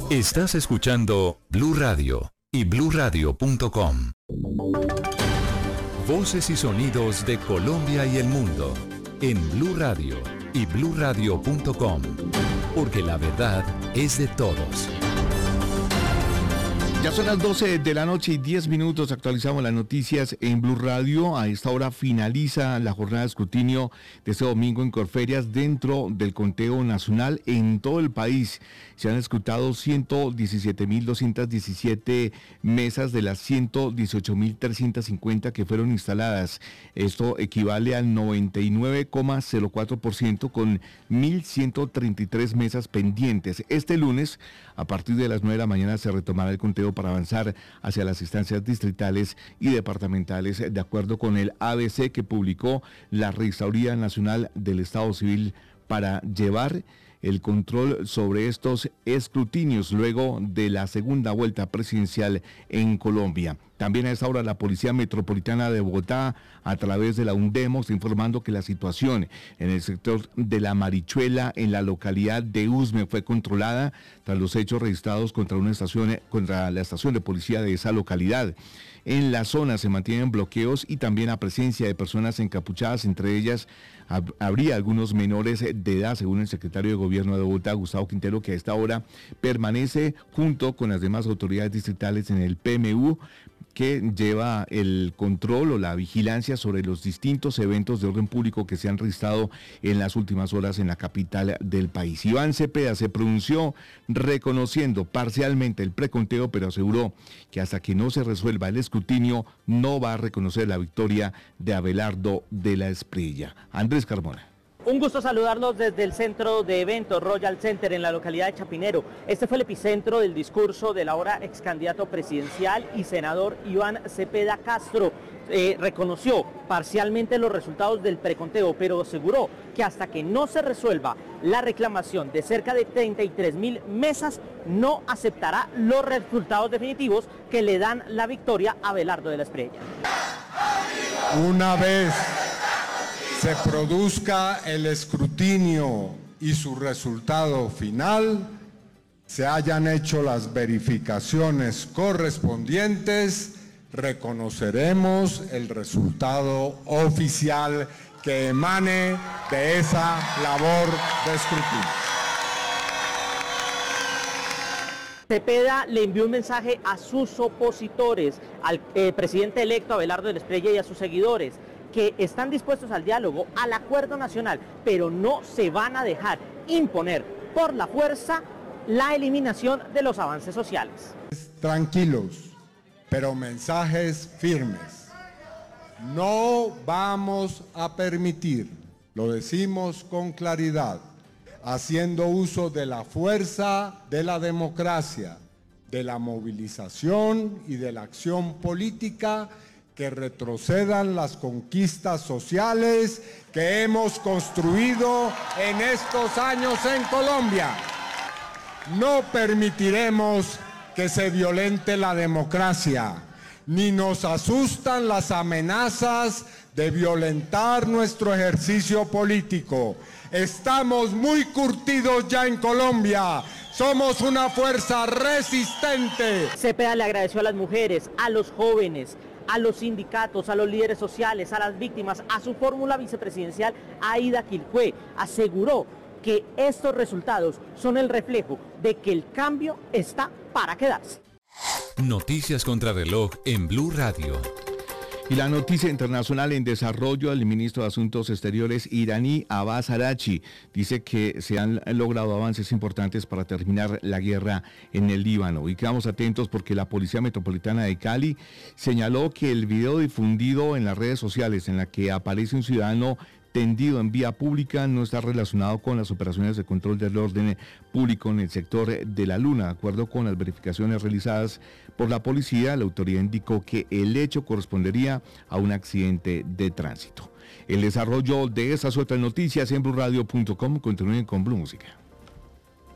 Estás escuchando Blue Radio y bluradio.com. Voces y sonidos de Colombia y el mundo en Blue Radio y bluradio.com, porque la verdad es de todos. Ya son las 12 de la noche y 10 minutos. Actualizamos las noticias en Blue Radio. A esta hora finaliza la jornada de escrutinio de este domingo en Corferias dentro del conteo nacional en todo el país. Se han escrutado 117.217 mesas de las 118.350 que fueron instaladas. Esto equivale al 99,04% con 1.133 mesas pendientes. Este lunes, a partir de las 9 de la mañana, se retomará el conteo para avanzar hacia las instancias distritales y departamentales, de acuerdo con el ABC que publicó la Registraduría Nacional del Estado Civil para llevar el control sobre estos escrutinios luego de la segunda vuelta presidencial en Colombia. También a esta hora la Policía Metropolitana de Bogotá, a través de la UNDEMO, está informando que la situación en el sector de La Marichuela, en la localidad de Usme, fue controlada tras los hechos registrados contra la estación de policía de esa localidad. En la zona se mantienen bloqueos y también la presencia de personas encapuchadas, entre ellas habría algunos menores de edad, según el secretario de Gobierno de Bogotá, Gustavo Quintero, que a esta hora permanece junto con las demás autoridades distritales en el PMU, que lleva el control o la vigilancia sobre los distintos eventos de orden público que se han registrado en las últimas horas en la capital del país. Iván Cepeda se pronunció reconociendo parcialmente el preconteo, pero aseguró que hasta que no se resuelva el escrutinio no va a reconocer la victoria de Abelardo de la Espriella. Andrés Carmona. Un gusto saludarlos desde el centro de eventos Royal Center en la localidad de Chapinero. Este fue el epicentro del discurso del ahora ex candidato presidencial y senador Iván Cepeda Castro. Reconoció parcialmente los resultados del preconteo, pero aseguró que hasta que no se resuelva la reclamación de cerca de 33.000 mesas, no aceptará los resultados definitivos que le dan la victoria a Abelardo de la Espriella. Una vez se produzca el escrutinio y su resultado final, se hayan hecho las verificaciones correspondientes, reconoceremos el resultado oficial que emane de esa labor de escrutinio. Cepeda le envió un mensaje a sus opositores, al presidente electo Abelardo de la Espriella y a sus seguidores, que están dispuestos al diálogo, al acuerdo nacional, pero no se van a dejar imponer por la fuerza la eliminación de los avances sociales. Tranquilos, pero mensajes firmes. No vamos a permitir, lo decimos con claridad, haciendo uso de la fuerza de la democracia, de la movilización y de la acción política, que retrocedan las conquistas sociales que hemos construido en estos años en Colombia. No permitiremos que se violente la democracia, ni nos asustan las amenazas de violentar nuestro ejercicio político. Estamos muy curtidos ya en Colombia. Somos una fuerza resistente. Cepeda le agradeció a las mujeres, a los jóvenes, a los sindicatos, a los líderes sociales, a las víctimas, a su fórmula vicepresidencial, Aida Quilpué. Aseguró que estos resultados son el reflejo de que el cambio está para quedarse. Noticias contra reloj en Blue Radio. Y la noticia internacional en desarrollo, el ministro de Asuntos Exteriores iraní Abbas Araghchi dice que se han logrado avances importantes para terminar la guerra en el Líbano. Y quedamos atentos porque la Policía Metropolitana de Cali señaló que el video difundido en las redes sociales en la que aparece un ciudadano tendido en vía pública no está relacionado con las operaciones de control del orden público en el sector de La Luna. De acuerdo con las verificaciones realizadas por la policía, la autoridad indicó que el hecho correspondería a un accidente de tránsito. El desarrollo de estas otras noticias en bluradio.com. Continúen con Blue Música.